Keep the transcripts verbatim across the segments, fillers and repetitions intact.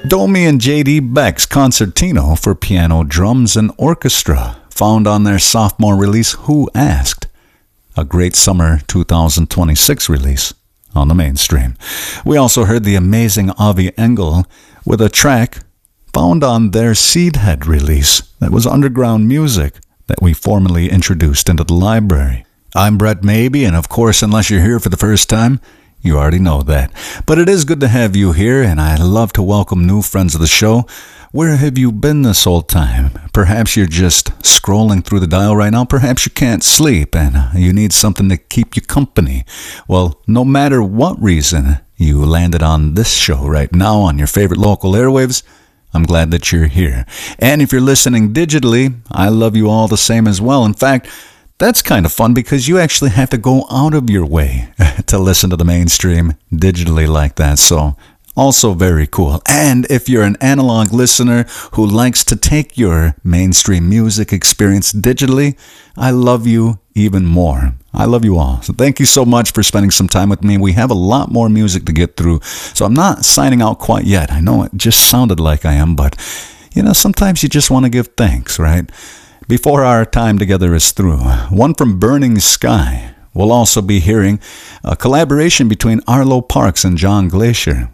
Domi and J D Beck's Concertino for Piano, Drums, and Orchestra, found on their sophomore release, Who Asked? A great summer two thousand twenty-six release on the mainstream. We also heard the amazing Avi Engel with a track found on their Seedhead release that was underground music that we formally introduced into the library. I'm Brett Maybe, and of course, unless you're here for the first time, you already know that. But it is good to have you here, and I love to welcome new friends of the show. Where have you been this whole time? Perhaps you're just scrolling through the dial right now. Perhaps you can't sleep and you need something to keep you company. Well, no matter what reason you landed on this show right now on your favorite local airwaves, I'm glad that you're here. And if you're listening digitally, I love you all the same as well. In fact, that's kind of fun because you actually have to go out of your way to listen to the mainstream digitally like that. So also very cool. And if you're an analog listener who likes to take your mainstream music experience digitally, I love you even more. I love you all. So thank you so much for spending some time with me. We have a lot more music to get through, so I'm not signing out quite yet. I know it just sounded like I am, but you know, sometimes you just want to give thanks, right? Before our time together is through, one from Burning Sky. We'll also be hearing a collaboration between Arlo Parks and John Glacier.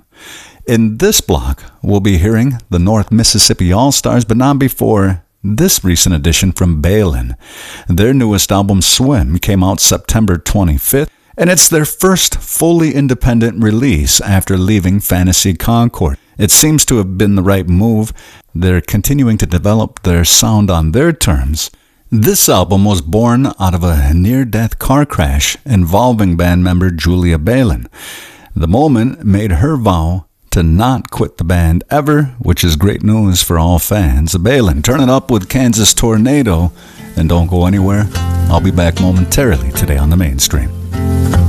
In this block, we'll be hearing the North Mississippi All-Stars, but not before this recent addition from Balin. Their newest album, Swim, came out September twenty-fifth, and it's their first fully independent release after leaving Fantasy Concord. It seems to have been the right move. They're continuing to develop their sound on their terms. This album was born out of a near-death car crash involving band member Julia Balin. The moment made her vow to not quit the band ever, which is great news for all fans. Balin, turn it up with Kansas Tornado, and don't go anywhere. I'll be back momentarily today on the mainstream.